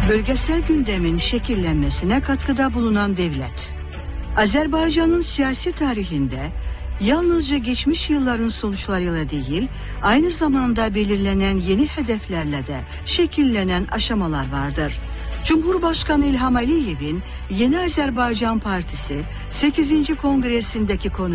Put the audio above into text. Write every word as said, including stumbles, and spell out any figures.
bölgesel gündemin şekillenmesine katkıda bulunan devlet. Azerbaycan'ın siyasi tarihinde yalnızca geçmiş yılların sonuçlarıyla değil, aynı zamanda belirlenen yeni hedeflerle de şekillenen aşamalar vardır. Cumhurbaşkanı İlham Aliyev'in Yeni Azerbaycan Partisi sekizinci Kongresindeki konu